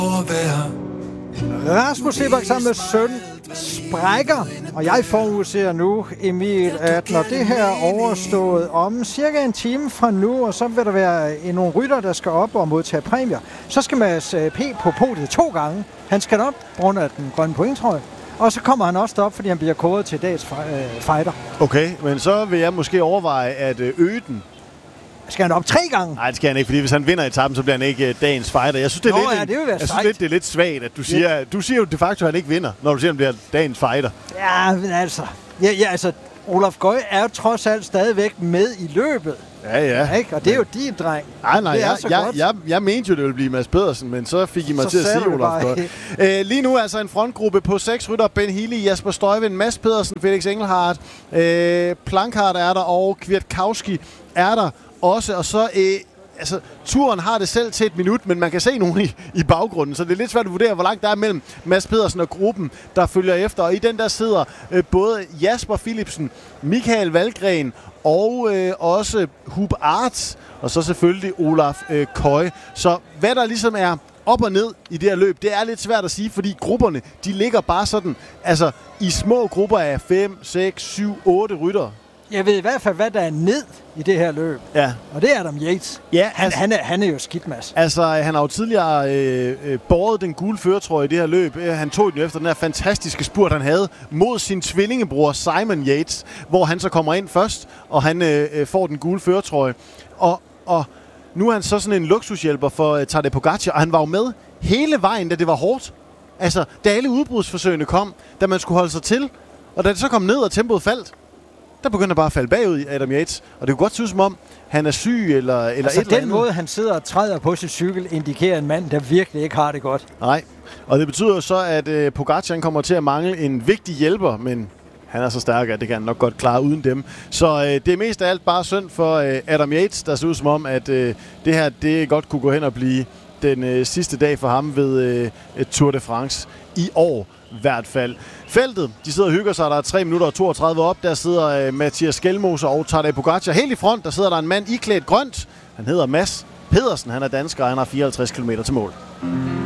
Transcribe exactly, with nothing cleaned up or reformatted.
Rasmus Seebach sammen med søn sprækker, og jeg forudser nu, Emil, at når det her er overstået om cirka en time fra nu, og så vil der være nogle rytter, der skal op og modtage præmier, så skal Mads P. på podiet to gange. Han skal op på grund af den grønne pointtrøje, og så kommer han også op, fordi han bliver kåret til dagens fighter. Okay, men så vil jeg måske overveje at øge den. Skal han op tre gange? Nej, det skal han ikke, fordi hvis han vinder etappen, så bliver han ikke uh, dagens fighter. Jeg synes, det er, Nå, lidt, ja, det vil være jeg synes lidt, det er lidt svagt, at du siger, ja. du siger jo de facto, at han ikke vinder, når du siger, at han bliver dagens fighter. Ja, men altså, ja, ja, altså Olaf Gøj er jo trods alt stadigvæk med i løbet. Ja, ja. Ikke? Og det er jo din dreng. Nej, nej, jeg, jeg, jeg, jeg mente jo, det ville blive Mads Pedersen, men så fik I mig så til at sige Olaf Gøj. Æ, lige nu altså en frontgruppe på seks rytter. Ben Healy, Jasper Stuyven, Mads Pedersen, Felix Engelhardt, øh, Plankhardt er der, og Kwiatkowski er der også. Og så... Øh, Altså, turen har det selv til et minut, men man kan se nogen i, i baggrunden, så det er lidt svært at vurdere, hvor langt der er mellem Mads Pedersen og gruppen, der følger efter. Og i den der sidder øh, både Jasper Philipsen, Michael Valgren og øh, også Hub Arts, og så selvfølgelig Olaf øh, Køj. Så hvad der ligesom er op og ned i det her løb, det er lidt svært at sige, fordi grupperne, de ligger bare sådan, altså i små grupper af fem, seks, syv, otte ryttere. Jeg ved i hvert fald, hvad der er ned i det her løb. Ja. Og det er Adam Yates. Ja, han, altså, han, er, han er jo skidt, Mads. Altså, han har jo tidligere øh, øh, båret den gule førertrøje i det her løb. Han tog den jo efter den her fantastiske spurt, han havde mod sin tvillingebror Simon Yates, hvor han så kommer ind først, og han øh, får den gule førertrøje. Og, og nu er han så sådan en luksushjælper for uh, Tadej Pogačar, og han var jo med hele vejen, da det var hårdt. Altså, da alle udbrudsforsøgene kom, da man skulle holde sig til, og da det så kom ned, og tempoet faldt, der begynder bare at falde bagud i Adam Yates. Og det kunne godt se ud som om, han er syg eller, eller altså, et eller andet. Den måde, han sidder og træder på sin cykel, indikerer en mand, der virkelig ikke har det godt. Nej, og det betyder jo så, at øh, Pogačar kommer til at mangle en vigtig hjælper, men han er så stærk, at det kan han nok godt klare uden dem. Så øh, det er mest af alt bare synd for øh, Adam Yates, der ser ud som om, at øh, det her det godt kunne gå hen og blive den øh, sidste dag for ham ved øh, Tour de France i år. I hvert fald. Feltet, de sidder og hygger sig, der er tre minutter og toogtredive op. Der sidder øh, Mathias Skelmose og Tadej Pogačar. Helt i front, der sidder der en mand iklædt grønt. Han hedder Mads Pedersen, han er dansker, og han har fireoghalvtreds kilometer til mål.